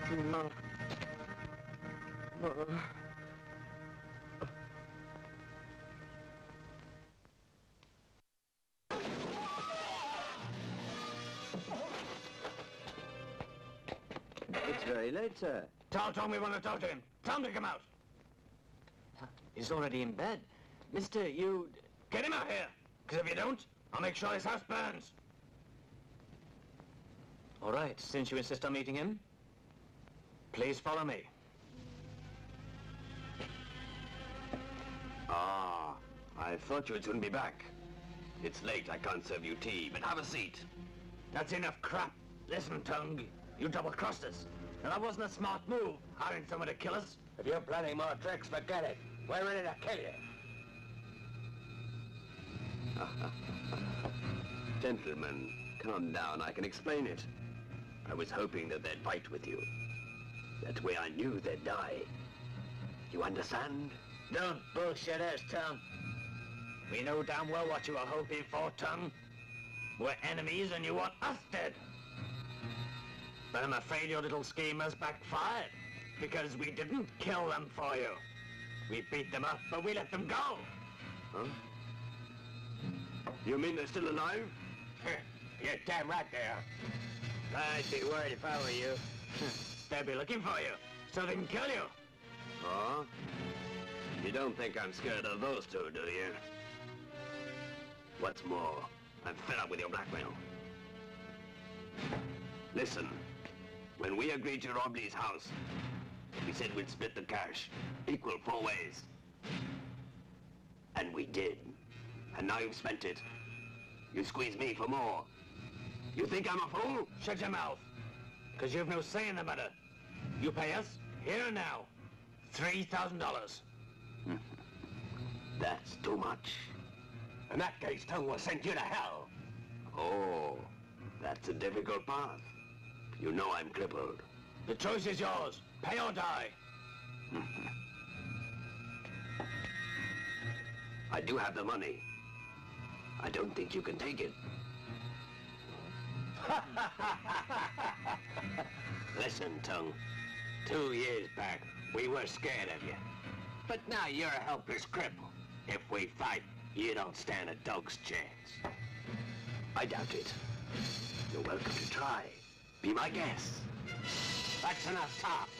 It's very late, sir. Tell Tom we want to talk to him. Tell him to come out. He's already in bed. Mister, you... Get him out here. Because if you don't, I'll make sure his house burns. All right, since you insist on meeting him, please follow me. Ah, I thought you wouldn't be back. It's late, I can't serve you tea, but have a seat. That's enough crap. Listen, Tongue, you double-crossed us. And that wasn't a smart move, hiring someone to kill us. If you're planning more tricks, forget it. We're ready to kill you. Gentlemen, calm down, I can explain it. I was hoping that they'd fight with you. That way I knew they'd die. You understand? Don't bullshit us, Tom. We know damn well what you were hoping for, Tom. We're enemies and you want us dead. But I'm afraid your little scheme has backfired, because we didn't kill them for you. We beat them up, but we let them go. Huh? You mean they're still alive? You're damn right they are. I'd be worried if I were you. They'd be looking for you, so they can kill you. Oh? You don't think I'm scared of those two, do you? What's more, I'm fed up with your blackmail. Listen, when we agreed to rob Lee's house, we said we'd split the cash, equal 4 ways. And we did. And now you've spent it. You squeeze me for more. You think I'm a fool? Shut your mouth, because you've no say in the matter. You pay us, here and now, $3,000. That's too much. In that case, Tongue will send you to hell. Oh, that's a difficult path. You know I'm crippled. The choice is yours. Pay or die. I do have the money. I don't think you can take it. Listen, Tongue. 2 years back, we were scared of you. But now you're a helpless cripple. If we fight, you don't stand a dog's chance. I doubt it. You're welcome to try. Be my guest. That's enough talk.